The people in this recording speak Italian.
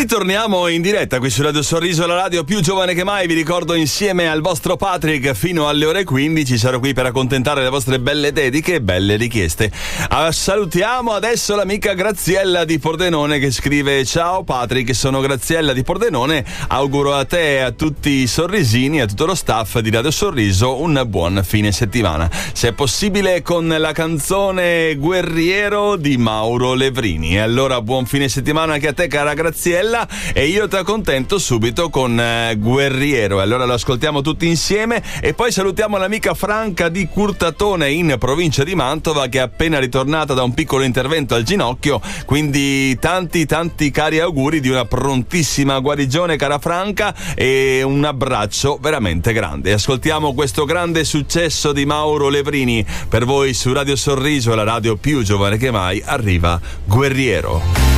Ritorniamo in diretta qui su Radio Sorriso, la radio più giovane che mai. Vi ricordo, insieme al vostro Patrick fino alle ore 15 sarò qui per accontentare le vostre belle dediche e belle richieste. Salutiamo adesso l'amica Graziella di Pordenone che scrive: ciao Patrick, sono Graziella di Pordenone, auguro a te e a tutti i sorrisini e a tutto lo staff di Radio Sorriso un buon fine settimana, se è possibile con la canzone Guerriero di Mauro Levrini. E allora buon fine settimana anche a te, cara Graziella, e io ti accontento subito con Guerriero. Allora lo ascoltiamo tutti insieme e poi salutiamo l'amica Franca di Curtatone in provincia di Mantova, che è appena ritornata da un piccolo intervento al ginocchio, quindi tanti cari auguri di una prontissima guarigione, cara Franca, e un abbraccio veramente grande. Ascoltiamo questo grande successo di Mauro Levrini per voi su Radio Sorriso, la radio più giovane che mai. Arriva Guerriero.